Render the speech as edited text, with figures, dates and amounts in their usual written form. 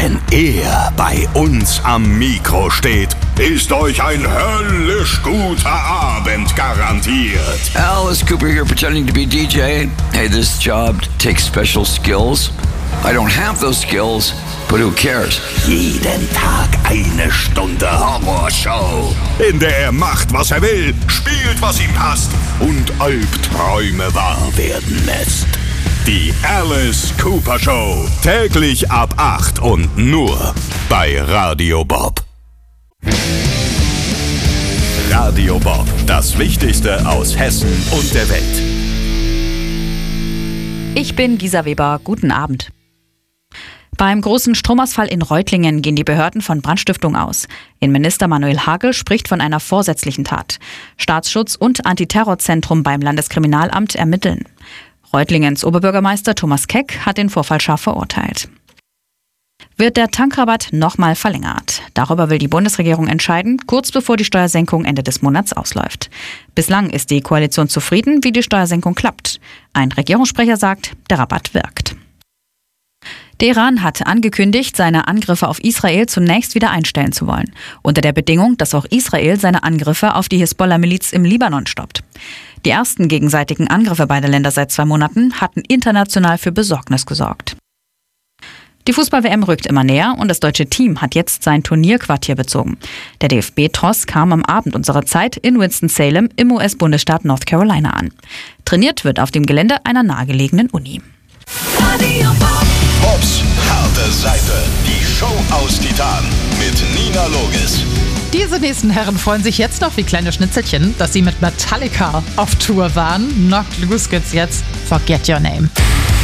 Wenn er bei uns am Mikro steht, ist euch ein höllisch guter Abend garantiert. Alice Cooper here pretending to be DJ. Hey, this job takes special skills. I don't have those skills, but who cares? Jeden Tag eine Stunde Horrorshow, in der er macht, was er will, spielt, was ihm passt und Albträume wahr werden lässt. Die Alice Cooper Show. Täglich ab 8 und nur bei Radio Bob. Radio Bob. Das Wichtigste aus Hessen und der Welt. Ich bin Gisa Weber. Guten Abend. Beim großen Stromausfall in Reutlingen gehen die Behörden von Brandstiftung aus. Innenminister Manuel Hagel spricht von einer vorsätzlichen Tat. Staatsschutz und Antiterrorzentrum beim Landeskriminalamt ermitteln. Reutlingens Oberbürgermeister Thomas Keck hat den Vorfall scharf verurteilt. Wird der Tankrabatt nochmal verlängert? Darüber will die Bundesregierung entscheiden, kurz bevor die Steuersenkung Ende des Monats ausläuft. Bislang ist die Koalition zufrieden, wie die Steuersenkung klappt. Ein Regierungssprecher sagt, der Rabatt wirkt. Der Iran hat angekündigt, seine Angriffe auf Israel zunächst wieder einstellen zu wollen. Unter der Bedingung, dass auch Israel seine Angriffe auf die Hisbollah-Miliz im Libanon stoppt. Die ersten gegenseitigen Angriffe beider Länder seit 2 Monaten hatten international für Besorgnis gesorgt. Die Fußball-WM rückt immer näher und das deutsche Team hat jetzt sein Turnierquartier bezogen. Der DFB-Tross kam am Abend unserer Zeit in Winston-Salem im US-Bundesstaat North Carolina an. Trainiert wird auf dem Gelände einer nahegelegenen Uni. Bobs harte Seite. Die Show aus Titan mit Nina Logis. Diese nächsten Herren freuen sich jetzt noch wie kleine Schnitzelchen, dass sie mit Metallica auf Tour waren. Knocked Loose geht's jetzt. Forget Your Name.